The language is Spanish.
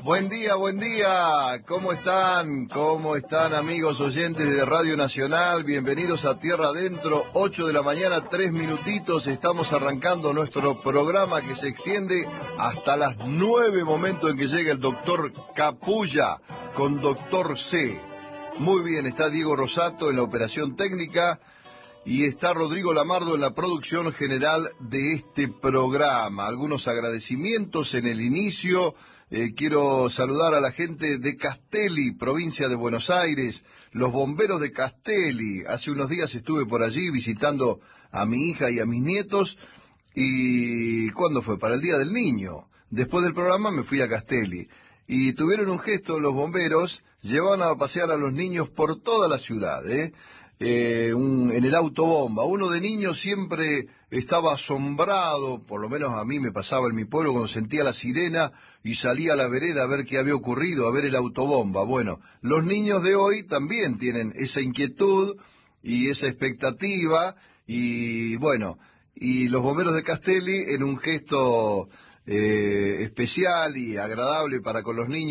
Buen día, ¿cómo están? ¿Cómo están amigos oyentes de Radio Nacional? Bienvenidos a Tierra Adentro, 8 de la mañana, 3 minutitos, estamos arrancando nuestro programa que se extiende hasta las 9, momento en que llega el doctor Capulla con Doctor C. Muy bien, está Diego Rosato en la operación técnica y está Rodrigo Lamardo en la producción general de este programa. Algunos agradecimientos en el inicio. Quiero saludar a la gente de Castelli, provincia de Buenos Aires, los bomberos de Castelli. Hace unos días estuve por allí visitando a mi hija y a mis nietos. ¿Y cuándo fue? Para el Día del Niño. Después del programa me fui a Castelli. Y tuvieron un gesto los bomberos, llevaban a pasear a los niños por toda la ciudad, en el autobomba. Uno de niño siempre estaba asombrado, por lo menos a mí me pasaba en mi pueblo, cuando sentía la sirena y salía a la vereda a ver qué había ocurrido, a ver el autobomba. Bueno, los niños de hoy también tienen esa inquietud y esa expectativa, y bueno, y los bomberos de Castelli, en un gesto especial y agradable para con los niños,